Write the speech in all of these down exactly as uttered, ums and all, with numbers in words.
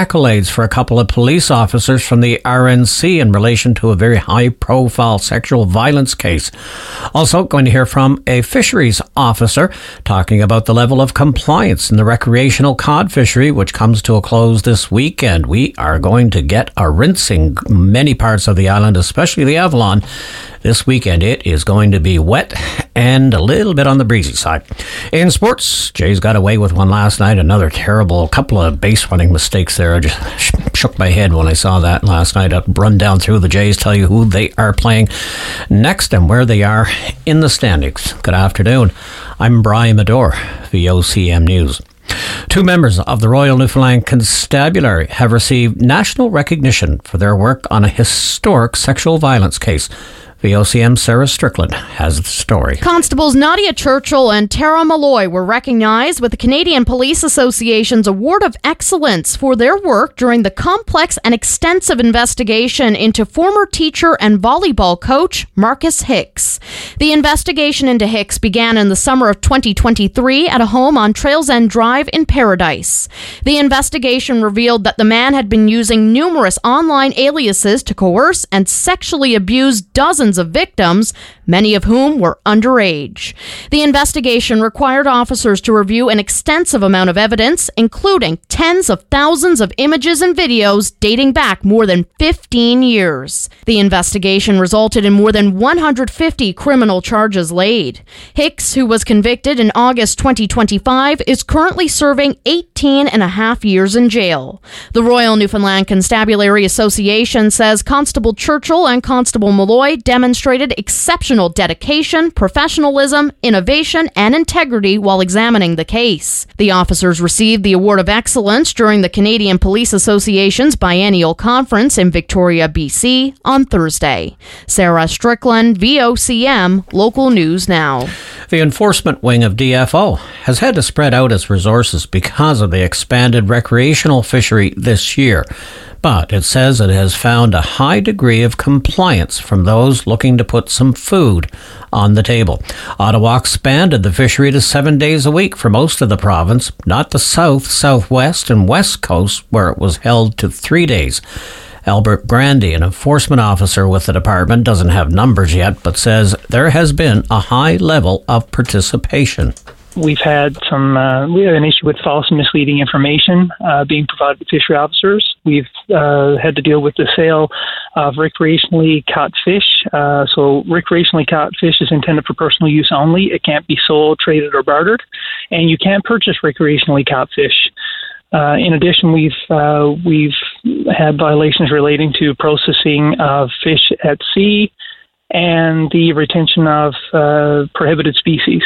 accolades for a couple of police officers from the R N C in relation to a very high-profile sexual violence case. Also going to hear from a fisheries officer talking about the level of compliance in the recreational cod fishery, which comes to a close this weekend. We are going to get a rinsing many parts of the island, especially the Avalon. This weekend it is going to be wet and a little bit on the breezy side. In sports, Jays got away with one last night. Another terrible couple of base running mistakes there. I just shook my head when I saw that last night. I'll run down through the Jays, tell you who they are playing next and where they are in the standings. Good afternoon. I'm Brian Medore, V O C M News. Two members of the Royal Newfoundland Constabulary have received national recognition for their work on a historic sexual violence case. V O C M Sarah Strickland has the story. Constables Nadia Churchill and Tara Malloy were recognized with the Canadian Police Association's Award of Excellence for their work during the complex and extensive investigation into former teacher and volleyball coach Marcus Hicks. The investigation into Hicks began in the summer of twenty twenty-three at a home on Trails End Drive in Paradise. The investigation revealed that the man had been using numerous online aliases to coerce and sexually abuse dozens of victims, many of whom were underage. The investigation required officers to review an extensive amount of evidence, including tens of thousands of images and videos dating back more than fifteen years. The investigation resulted in more than one hundred fifty criminal charges laid. Hicks, who was convicted in August twenty twenty-five, is currently serving eighteen and a half years in jail. The Royal Newfoundland Constabulary Association says Constable Churchill and Constable Malloy demonstrated exceptional dedication, professionalism, innovation, and integrity while examining the case. The officers received the Award of Excellence during the Canadian Police Association's biennial conference in Victoria, B C on Thursday. Sarah Strickland, V O C M, Local News Now. The enforcement wing of D F O has had to spread out its resources because of the expanded recreational fishery this year. But it says it has found a high degree of compliance from those looking to put some food on the table. Ottawa expanded the fishery to seven days a week for most of the province, not the south, southwest, and west coast, where it was held to three days. Albert Grandy, an enforcement officer with the department, doesn't have numbers yet, but says there has been a high level of participation. We've had some, uh, we had an issue with false and misleading information uh, being provided to fishery officers. We've uh, had to deal with the sale of recreationally caught fish. Uh, so recreationally caught fish is intended for personal use only. It can't be sold, traded, or bartered. And you can't purchase recreationally caught fish. Uh, in addition, we've uh, we've had violations relating to processing of fish at sea and the retention of uh, prohibited species.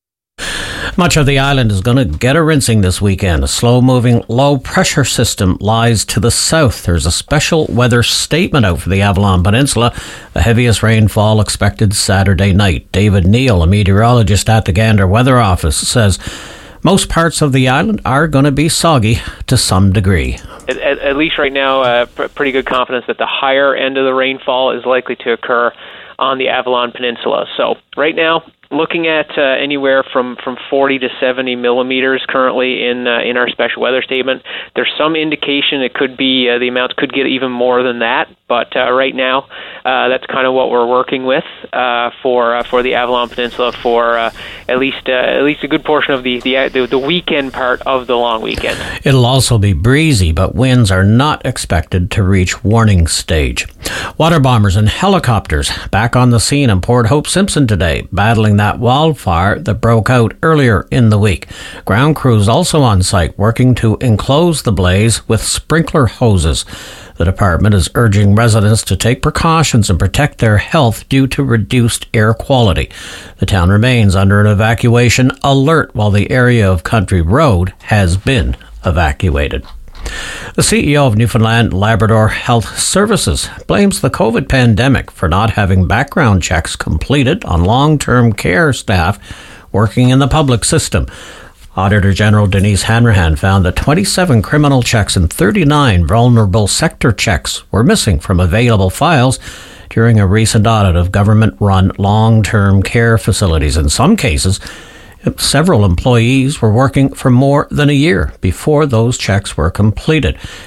Much of the island is going to get a rinsing this weekend. A slow-moving, low-pressure system lies to the south. There's a special weather statement out for the Avalon Peninsula. The heaviest rainfall expected Saturday night. David Neal, a meteorologist at the Gander Weather Office, says most parts of the island are going to be soggy to some degree. At, at, at least right now, uh, pr- pretty good confidence that the higher end of the rainfall is likely to occur on the Avalon Peninsula. So right now, looking at uh, anywhere from, from forty to seventy millimeters currently in uh, in our special weather statement. There's some indication it could be, uh, the amounts could get even more than that, but uh, right now uh, that's kind of what we're working with uh, for uh, for the Avalon Peninsula for uh, at least uh, at least a good portion of the, the the the weekend part of the long weekend. It'll also be breezy, but winds are not expected to reach warning stage. Water bombers and helicopters back on the scene in Port Hope Simpson today, battling that wildfire that broke out earlier in the week. Ground crews also on site working to enclose the blaze with sprinkler hoses. The department is urging residents to take precautions and protect their health due to reduced air quality. The town remains under an evacuation alert while the area of Country Road has been evacuated. The C E O of Newfoundland Labrador Health Services blames the COVID pandemic for not having background checks completed on long-term care staff working in the public system. Auditor General Denise Hanrahan found that twenty-seven criminal checks and thirty-nine vulnerable sector checks were missing from available files during a recent audit of government-run long-term care facilities. In some cases, several employees were working for more than a year before those checks were completed.